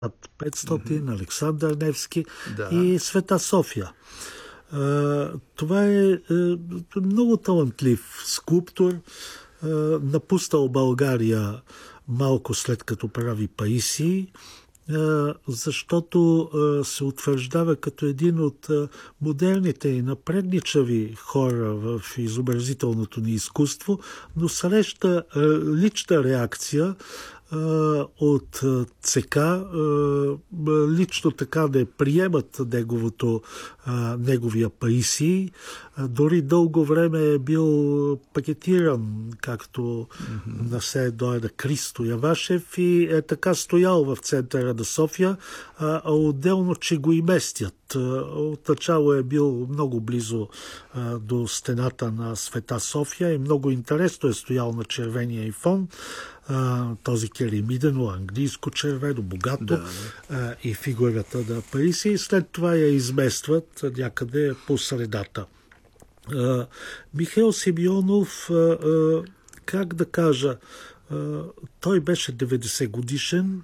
500, Александър Невски и Света София. Това е много талантлив скулптор, напуснал България малко след като прави Паисий, защото се утвърждава като един от модерните и напредничави хора в изобразителното ни изкуство, но среща лична реакция от ЦК, лично така да приемат неговия Паисий. Дори дълго време е бил пакетиран, както на се дойде Христо Явашев, и е така стоял в центъра на София, а отделно, че го и местят. Отначало е бил много близо до стената на Света София и много интересно е стоял на червения и фон. Този керамидено, английско червено, богато, и фигурата на Паисий. След това я изместват някъде по средата. Михаил Симеонов, как да кажа, той беше 90 годишен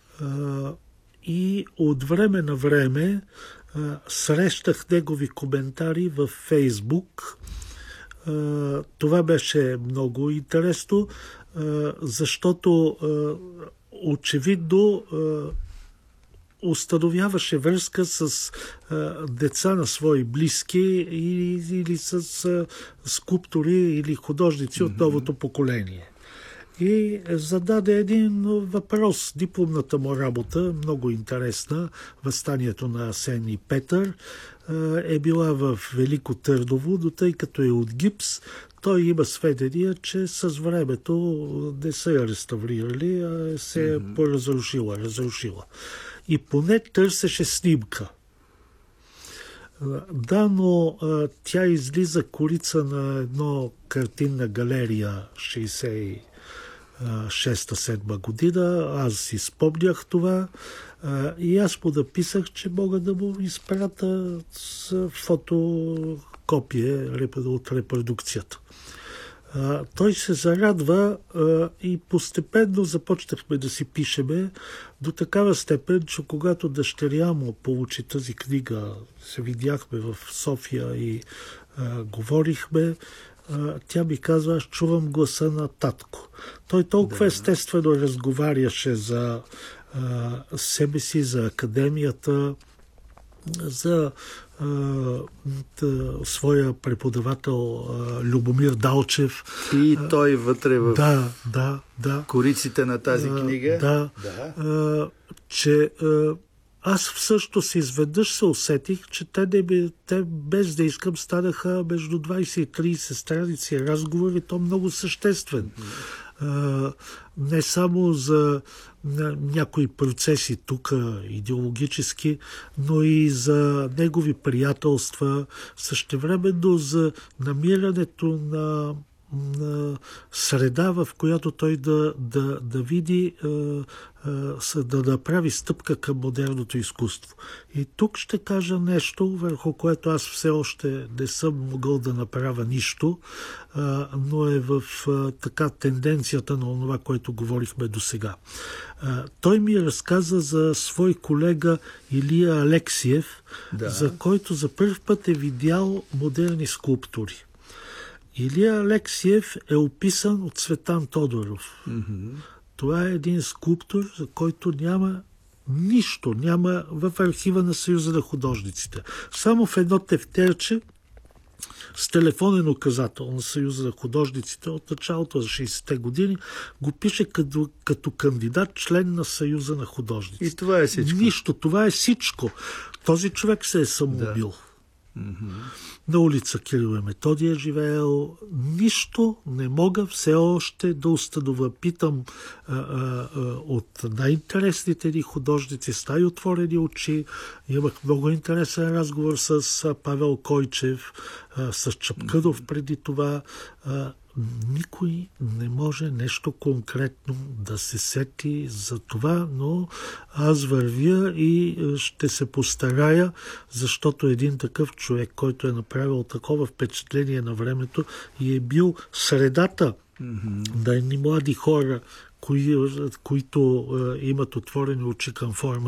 и от време на време срещах негови коментари във Фейсбук. Това беше много интересно, защото очевидно установяваше връзка с деца на свои близки или с скулптори или художници от новото поколение. И зададе един въпрос. Дипломната му работа, много интересна, Въстанието на Асен и Петър, е била в Велико Търново, но тъй като е от гипс, той има сведения, че с времето не са я реставрирали, а се е разрушила. И поне търсеше снимка. Да, но тя излиза корица на едно картинна галерия 66-7 година. Аз си спомнях това и аз му написах, че мога да му изпрата с фотокопие от репродукцията. Той се зарадва и постепенно започнахме да си пишеме до такава степен, че когато дъщеря му получи тази книга, се видяхме в София и говорихме, тя ми казва: аз чувам гласа на татко. Той толкова естествено разговаряше за себе си, за академията, за своя преподавател Любомир Далчев. И той вътре в да. кориците на тази книга. Че аз всъщност изведнъж се усетих, че те без да искам станаха между 20 и 30 страници разговори, то много съществен. Не само за някои процеси тук идеологически, но и за негови приятелства, същевременно за намирането на среда, в която той да види, да направи стъпка към модерното изкуство. И тук ще кажа нещо, върху което аз все още не съм могъл да направя нищо, но е в така тенденцията на това, което говорихме до сега. Той ми разказа за свой колега Илия Алексиев, за който за първ път е видял модерни скулптури. Илия Алексиев е описан от Цветан Тодоров. Това е един скулптор, за който няма нищо, няма в архива на Съюза на художниците. Само в едно тефтерче с телефонен указател на Съюза на художниците от началото за 60-те години го пише като кандидат член на Съюза на художниците. И това е всичко. Нищо, това е всичко. Този човек се е самоубил. На улица Кирил и Методий е живеел. Нищо не мога все още да установя. Питам от най-интересните ни художници с най-отворени очи. Имах много интересен разговор с Павел Койчев, с Чапкънов преди това. Никой не може нещо конкретно да се сети за това, но аз вървя и ще се постарая, защото един такъв човек, който е направил такова впечатление на времето и е бил средата на едни млади хора, които имат отворени очи към формата